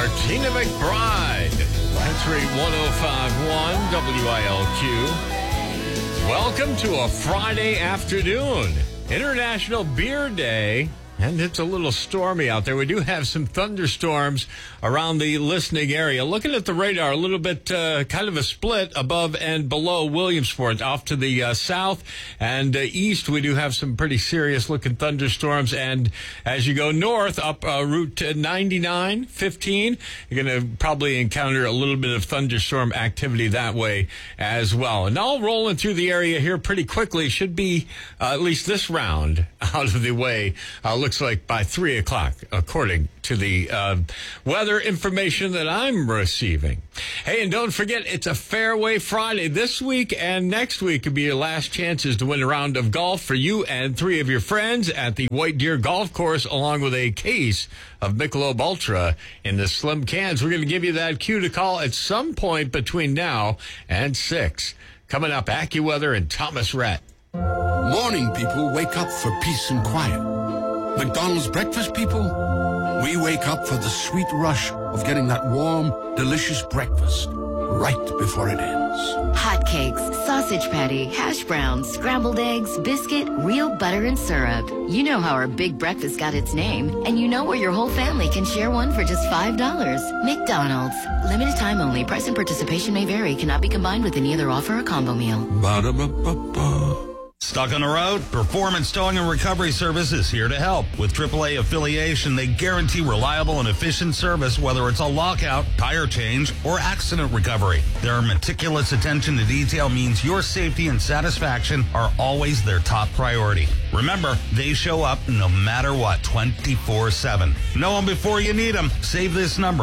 Martina McBride. That's rate 105.1 WILQ. Welcome to a Friday afternoon, International Beer Day. And it's a little stormy out there. We do have some thunderstorms around the listening area. Looking at the radar, a little bit kind of a split above and below Williamsport. Off to the south and east, we do have some pretty serious-looking thunderstorms. And as you go north, up Route 99, 15, you're going to probably encounter a little bit of thunderstorm activity that way as well. And all rolling through the area here pretty quickly. Should be at least this round out of the way. Looks like by 3 o'clock, according to the weather information that I'm receiving. Hey, and don't forget, it's a Fairway Friday. This week and next week could be your last chances to win a round of golf for you and 3 of your friends at the White Deer Golf Course, along with a case of Michelob Ultra in the slim cans. We're going to give you that cue to call at some point between now and 6. Coming up, AccuWeather and Thomas Rhett. Morning people wake up for peace and quiet. McDonald's breakfast people, we wake up for the sweet rush of getting that warm, delicious breakfast right before it ends. Hotcakes, sausage patty, hash browns, scrambled eggs, biscuit, real butter and syrup. You know how our big breakfast got its name, and you know where your whole family can share one for just $5. McDonald's. Limited time only. Price and participation may vary. Cannot be combined with any other offer or combo meal. Ba-da-ba-ba-ba. Stuck on the road? Performance Towing and Recovery Service is here to help. With AAA affiliation, they guarantee reliable and efficient service, whether it's a lockout, tire change, or accident recovery. Their meticulous attention to detail means your safety and satisfaction are always their top priority. Remember, they show up no matter what, 24/7. Know them before you need them. Save this number,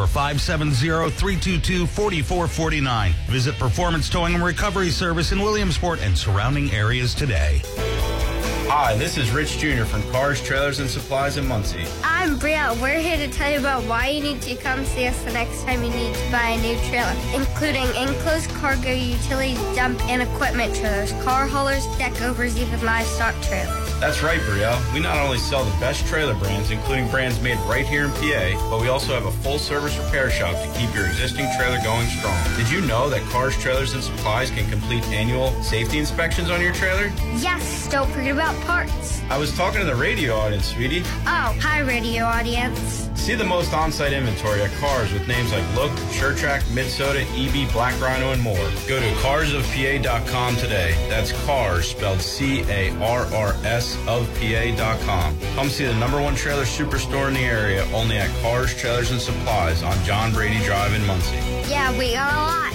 570-322-4449. Visit Performance Towing and Recovery Service in Williamsport and surrounding areas today. Hi, this is Rich Jr. from Cars, Trailers, and Supplies in Muncie. I'm Brielle. We're here to tell you about why you need to come see us the next time you need to buy a new trailer, including enclosed cargo, utility dump, and equipment trailers, car haulers, deck overs, even livestock trailers. That's right, Brielle. We not only sell the best trailer brands, including brands made right here in PA, but we also have a full-service repair shop to keep your existing trailer going strong. Did you know that Cars, Trailers, and Supplies can complete annual safety inspections on your trailer? Yes, don't forget about parts. I was talking to the radio audience, sweetie. Oh, hi, radio audience. See the most on-site inventory at Cars with names like Look, SureTrack, Midsoda, EB, Black Rhino, and more. Go to carsofpa.com today. That's Cars, spelled C-A-R-R-S of PA.com. Come see the #1 trailer superstore in the area, only at Cars, Trailers, and Supplies on John Brady Drive in Muncie. Yeah, we got a lot.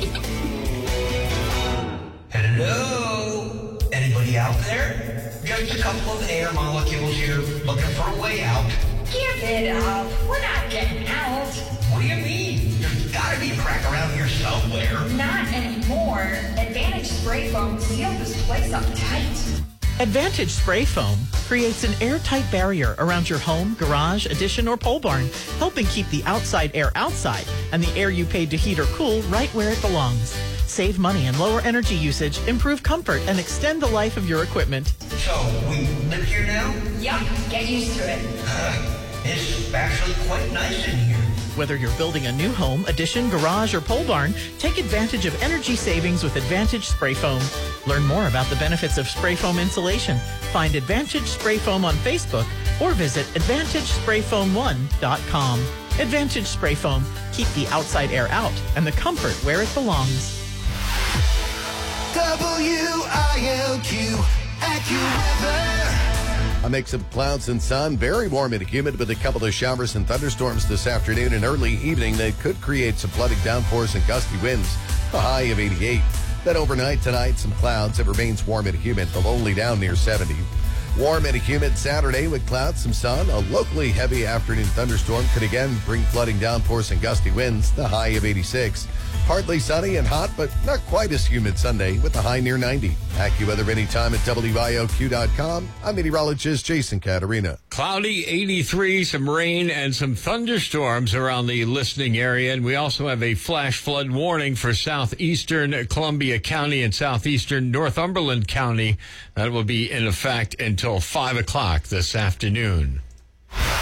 Hello? Anybody out there? Just a couple of air molecules here looking for a way out. Give it up. We're not getting out. What do you mean? There's gotta be a crack around here somewhere. Not anymore. Advantage Spray Foam sealed this place up tight. Advantage Spray Foam creates an airtight barrier around your home, garage, addition, or pole barn, helping keep the outside air outside and the air you paid to heat or cool right where it belongs. Save money and lower energy usage, improve comfort, and extend the life of your equipment. So, we live here now? Yup, get used to it. It's actually quite nice in here. Whether you're building a new home, addition, garage, or pole barn, take advantage of energy savings with Advantage Spray Foam. Learn more about the benefits of spray foam insulation. Find Advantage Spray Foam on Facebook or visit AdvantageSprayFoam1.com. Advantage Spray Foam. Keep the outside air out and the comfort where it belongs. WILQ AccuWeather. A mix of clouds and sun, very warm and humid with a couple of showers and thunderstorms this afternoon and early evening that could create some flooding downpours and gusty winds. A high of 88. Then overnight tonight, some clouds. It remains warm and humid, but only down near 70. Warm and humid Saturday with clouds, some sun. A locally heavy afternoon thunderstorm could again bring flooding downpours and gusty winds. The high of 86. Partly sunny and hot, but not quite as humid Sunday with the high near 90. AccuWeather anytime at WILQ.com. I'm meteorologist Jason Caterina. Cloudy, 83, some rain and some thunderstorms around the listening area. And we also have a flash flood warning for southeastern Columbia County and southeastern Northumberland County. That will be in effect until 5 o'clock this afternoon.